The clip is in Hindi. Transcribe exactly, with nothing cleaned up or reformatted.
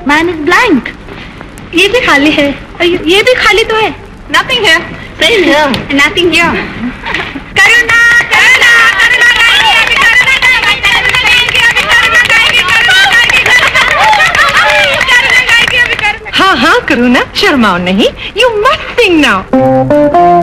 Man is blank. ये भी खाली है, ये भी खाली तो है। नथिंग है। सही है, नथिंग है। करुणा करुणा करुणा गाएगी अभी, करुणा गाएगी अभी, करुणा गाएगी अभी, करुणा। हाँ हाँ करुणा, शर्माओ नहीं, यू मस्ट सिंग नाउ।